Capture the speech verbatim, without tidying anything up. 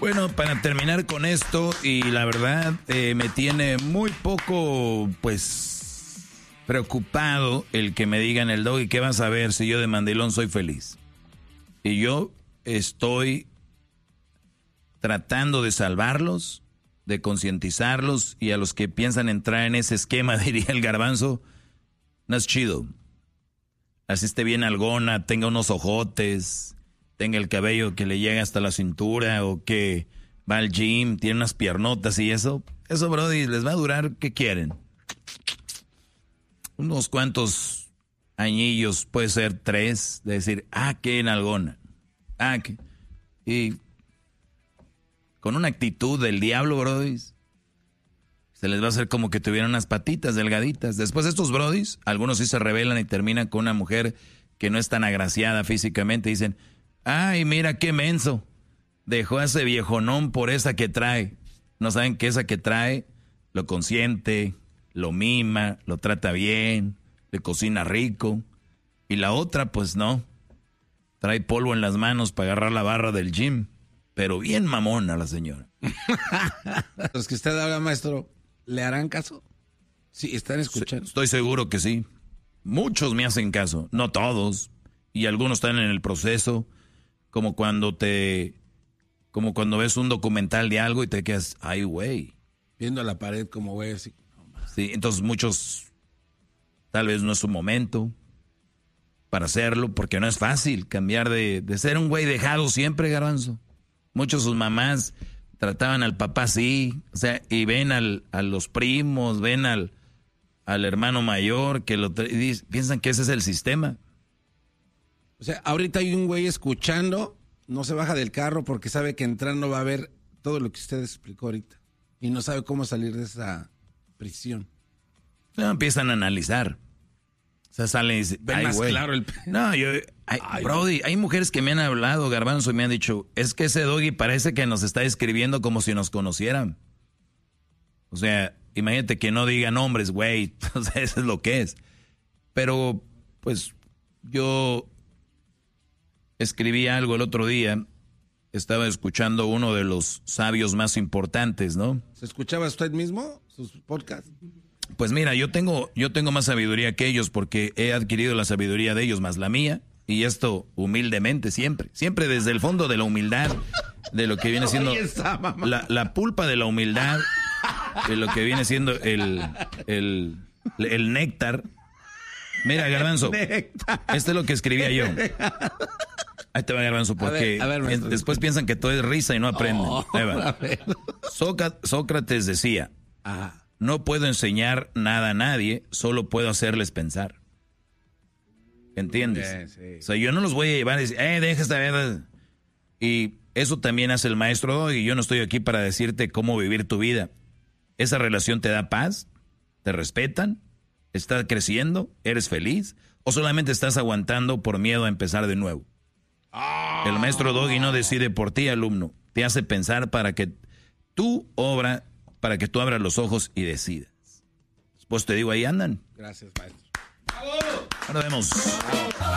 Bueno, para terminar con esto, y la verdad eh, me tiene muy poco, pues, preocupado el que me digan el Doggy, ¿qué vas a ver si yo de mandilón soy feliz? Y yo estoy tratando de salvarlos, de concientizarlos, y a los que piensan entrar en ese esquema, diría el Garbanzo, no es chido. Así esté bien algona, tenga unos ojotes, tenga el cabello que le llega hasta la cintura, o que va al gym, tiene unas piernotas y eso. Eso, brody, les va a durar, ¿qué quieren? Unos cuantos añillos, puede ser tres, de decir, ah, qué nalgona. Ah, qué... Y con una actitud del diablo, brody, se les va a hacer como que tuvieran unas patitas delgaditas. Después estos brodis, algunos sí se rebelan y terminan con una mujer que no es tan agraciada físicamente. Dicen, ay, mira qué menso. Dejó a ese viejonón por esa que trae. No saben que esa que trae lo consiente, lo mima, lo trata bien, le cocina rico. Y la otra, pues no. Trae polvo en las manos para agarrar la barra del gym. Pero bien mamona la señora. Los que usted habla, maestro, ¿le harán caso? Sí, están escuchando. Estoy seguro que sí. Muchos me hacen caso, no todos. Y algunos están en el proceso. Como cuando te... Como cuando ves un documental de algo y te quedas, ay, güey. Viendo a la pared como güey, así. Sí, entonces muchos... Tal vez no es su momento para hacerlo, porque no es fácil cambiar de, de ser un güey dejado siempre, Garbanzo. Muchos sus mamás trataban al papá así, o sea, y ven al, a los primos, ven al, al hermano mayor, que lo y dice, piensan que ese es el sistema. O sea, ahorita hay un güey escuchando, no se baja del carro porque sabe que entrando va a ver todo lo que usted explicó ahorita. Y no sabe cómo salir de esa prisión. No, empiezan a analizar. O sea, salen y dicen, ven ay, más güey. claro el... No, yo... Ay, ay, Brody, hay mujeres que me han hablado, Garbanzo, y me han dicho, es que ese Doggy parece que nos está escribiendo como si nos conocieran. O sea, imagínate que no digan nombres, güey. O sea, eso es lo que es. Pero, pues, yo escribí algo el otro día. Estaba escuchando uno de los sabios más importantes, ¿no? ¿Se escuchaba usted mismo sus podcasts? Pues mira, yo tengo, yo tengo más sabiduría que ellos porque he adquirido la sabiduría de ellos más la mía. Y esto humildemente, siempre. Siempre desde el fondo de la humildad, de lo que viene siendo la, la pulpa de la humildad, de lo que viene siendo el, el, el néctar. Mira, Garbanzo, esto es lo que escribía yo. Ahí te va, Garbanzo, porque a ver, a ver, después piensan que todo es risa y no aprenden. Oh, Ahí va. Sócrates, Sócrates decía, Ajá. no puedo enseñar nada a nadie, solo puedo hacerles pensar. ¿Entiendes? Sí, sí. O sea, yo no los voy a llevar y decir, eh, deja esta verdad. Y eso también hace el maestro Doggy. Yo no estoy aquí para decirte cómo vivir tu vida. ¿Esa relación te da paz? ¿Te respetan? ¿Estás creciendo? ¿Eres feliz? ¿O solamente estás aguantando por miedo a empezar de nuevo? Oh. El maestro Doggy no decide por ti, alumno. Te hace pensar para que tú obra, para que tú abras los ojos y decidas. Pues te digo, ahí andan. Gracias, maestro. Ahora vemos.